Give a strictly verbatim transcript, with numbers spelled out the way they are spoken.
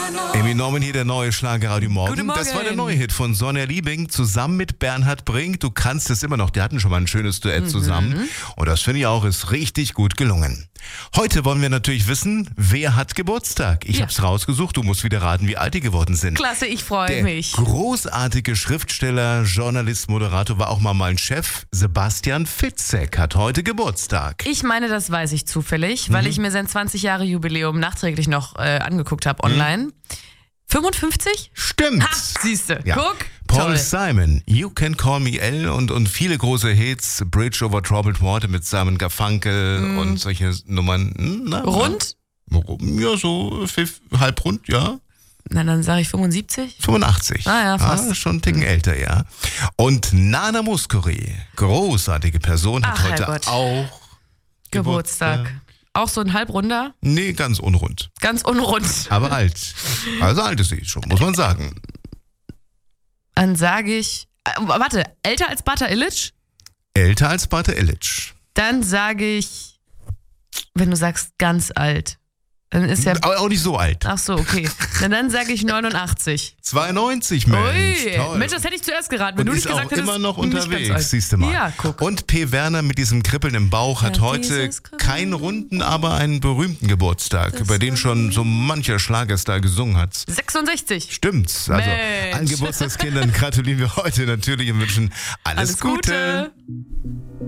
Amy Norman hier, der neue Schlager Radio Morgen. Guten Morgen. Das war der neue Hit von Sonja Liebing zusammen mit Bernhard Brink. Du kannst es immer noch. Die hatten schon mal ein schönes Duett zusammen. Mhm. Und das finde ich auch, ist richtig gut gelungen. Heute wollen wir natürlich wissen, wer hat Geburtstag? Ich Ja. habe es rausgesucht. Du musst wieder raten, wie alt die geworden sind. Klasse, ich freue Der mich. großartige Schriftsteller, Journalist, Moderator, war auch mal mein Chef. Sebastian Fitzek hat heute Geburtstag. Ich meine, das weiß ich zufällig, weil ich mir sein zwanzig Jahre Jubiläum nachträglich noch äh, angeguckt habe online. fünfundfünfzig? Stimmt. Ha, siehste. Ja. Guck. Paul Toll. Simon, You Can Call Me L und, und viele große Hits, Bridge Over Troubled Water mit Simon Garfunkel Mm. und solche Nummern. Na, Rund? Na, ja, so pfiff, halb rund, ja. Na, dann sage ich fünfundsiebzig. fünfundachtzig. Ah ja, fast. Ah, schon einen Ticken älter, ja. Und Nana Mouskouri, großartige Person, hat Ach, heute Herrgott. auch Geburtstag. Auch so ein Halbrunder? Nee, ganz unrund. Ganz unrund. Aber alt. Also alt ist sie schon, muss man sagen. Dann sage ich, äh, warte, älter als Bata Illich? Älter als Bata Illich. Dann sage ich, wenn du sagst ganz alt, dann ist ja... Aber auch nicht so alt. Ach so, okay. Na, dann sage ich neunundachtzig. zweiundneunzig, Mensch. Ui, Toll. Mensch, das hätte ich zuerst geraten, wenn Und du ist nicht gesagt auch hättest. immer noch nicht ganz unterwegs, alt. siehst du mal. Ja, guck. Und P. Werner mit diesem Kribbeln im Bauch hat Ja, heute dieses Kribbeln. keinen runden, aber einen berühmten Geburtstag, über den schon so mancher Schlagerstar gesungen hat. sechsundsechzig. Stimmt's. Also Mensch. an Geburtstagskindern gratulieren wir heute natürlich und wünschen alles, Alles Gute.